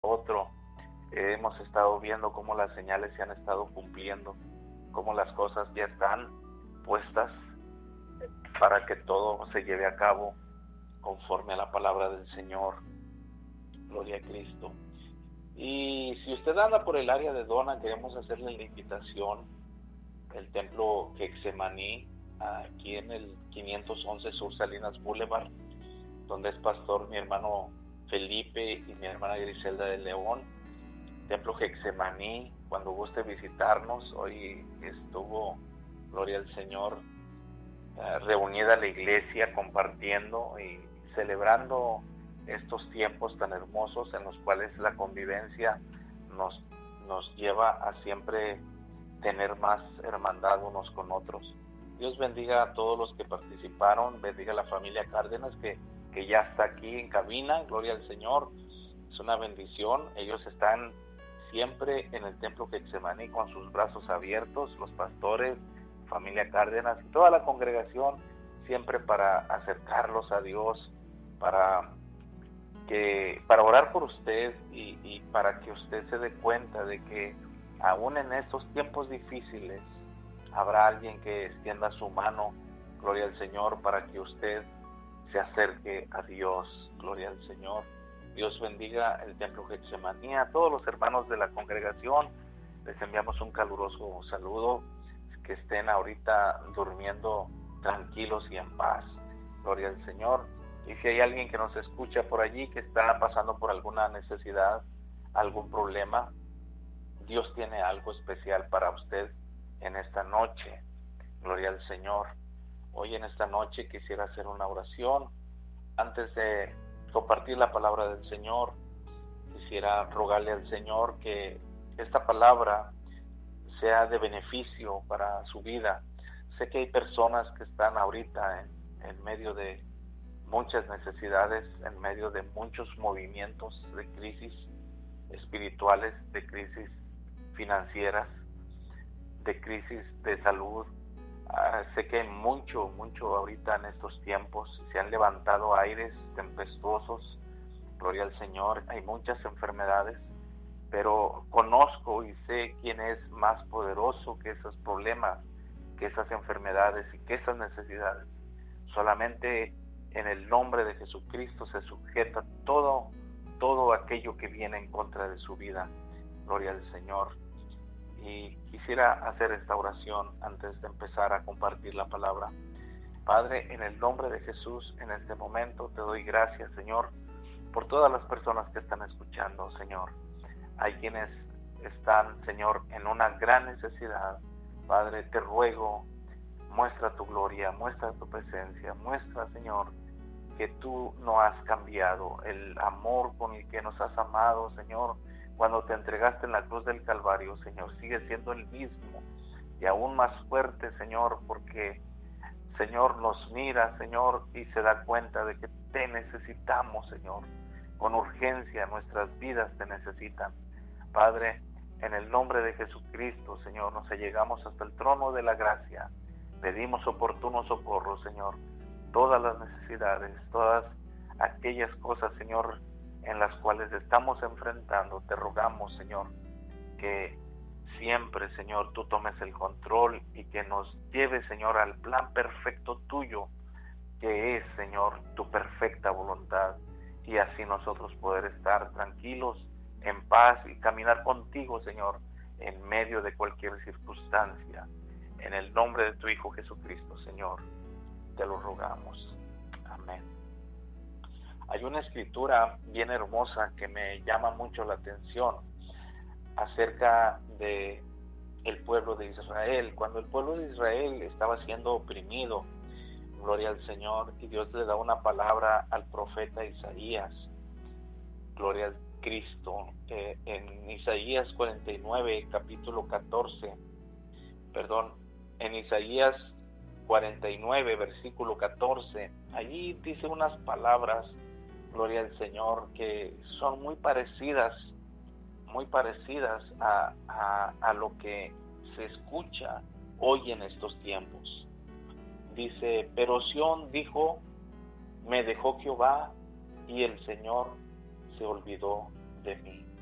otro. Hemos estado viendo cómo las señales se han estado cumpliendo, cómo las cosas ya están puestas para que todo se lleve a cabo conforme a la palabra del Señor. Gloria a Cristo. Y si usted anda por el área de Dona, queremos hacerle la invitación. El templo Getsemaní, aquí en el 511 Sur Salinas Boulevard, donde es pastor mi hermano Felipe y mi hermana Griselda de León. Templo Getsemaní, cuando guste visitarnos. Hoy estuvo, gloria al Señor, reunida la iglesia compartiendo y celebrando estos tiempos tan hermosos en los cuales la convivencia nos lleva a siempre tener más hermandad unos con otros. Dios bendiga a todos los que participaron, bendiga a la familia Cárdenas que ya está aquí en cabina, gloria al Señor, es una bendición. Ellos están siempre en el templo Getsemaní con sus brazos abiertos, los pastores, familia Cárdenas y toda la congregación, siempre para acercarlos a Dios, para orar por usted y para que usted se dé cuenta de que aún en estos tiempos difíciles habrá alguien que extienda su mano, gloria al Señor, para que usted se acerque a Dios, gloria al Señor. Dios bendiga el templo Getsemaní. A todos los hermanos de la congregación les enviamos un caluroso saludo, que estén ahorita durmiendo tranquilos y en paz, gloria al Señor. Y si hay alguien que nos escucha por allí que está pasando por alguna necesidad, algún problema, Dios tiene algo especial para usted en esta noche, gloria al Señor. Hoy en esta noche quisiera hacer una oración. Antes de compartir la palabra del Señor, quisiera rogarle al Señor que esta palabra sea de beneficio para su vida. Sé que hay personas que están ahorita en medio de muchas necesidades, en medio de muchos movimientos de crisis espirituales, de crisis financieras, de crisis de salud. Sé que hay mucho ahorita en estos tiempos, se han levantado aires tempestuosos, gloria al Señor, hay muchas enfermedades, pero conozco y sé quién es más poderoso que esos problemas, que esas enfermedades y que esas necesidades. Solamente en el nombre de Jesucristo se sujeta todo aquello que viene en contra de su vida, gloria al Señor. Y quisiera hacer esta oración antes de empezar a compartir la palabra. Padre, en el nombre de Jesús, en este momento te doy gracias, Señor, por todas las personas que están escuchando, Señor. Hay quienes están, Señor, en una gran necesidad. Padre, te ruego, muestra tu gloria, muestra tu presencia, muestra, Señor, que tú no has cambiado. El amor con el que nos has amado, Señor, cuando te entregaste en la cruz del Calvario, Señor, sigue siendo el mismo y aún más fuerte, Señor, porque, Señor, nos mira, Señor, y se da cuenta de que te necesitamos, Señor. Con urgencia nuestras vidas te necesitan. Padre, en el nombre de Jesucristo, Señor, nos allegamos hasta el trono de la gracia. Pedimos oportuno socorro, Señor. Todas las necesidades, todas aquellas cosas, Señor, en las cuales estamos enfrentando, te rogamos, Señor, que siempre, Señor, tú tomes el control y que nos lleves, Señor, al plan perfecto tuyo, que es, Señor, tu perfecta voluntad, y así nosotros poder estar tranquilos, en paz y caminar contigo, Señor, en medio de cualquier circunstancia. En el nombre de tu Hijo Jesucristo, Señor, te lo rogamos. Amén. Hay una escritura bien hermosa que me llama mucho la atención acerca de el pueblo de Israel. Cuando el pueblo de Israel estaba siendo oprimido, gloria al Señor, y Dios le da una palabra al profeta Isaías, gloria al Cristo, en Isaías 49, capítulo 14, en Isaías 49, versículo 14, allí dice unas palabras, gloria al Señor, que son muy parecidas a lo que se escucha hoy en estos tiempos. Dice, pero Sión dijo, me dejó Jehová y el Señor se olvidó de mí.